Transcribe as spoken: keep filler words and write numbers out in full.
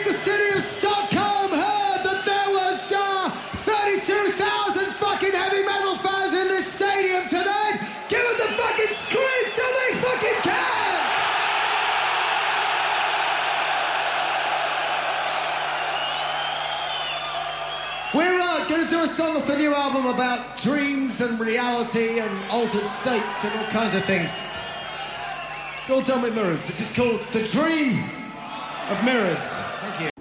the city of Stockholm heard that there was uh, thirty-two thousand fucking heavy metal fans in this stadium tonight? Give it the fucking scream so they fucking can! We're uh, going to do a song off the new album about dreams and reality and altered states and all kinds of things. It's all done with mirrors. This is called The Dream of Mirrors. Thank you.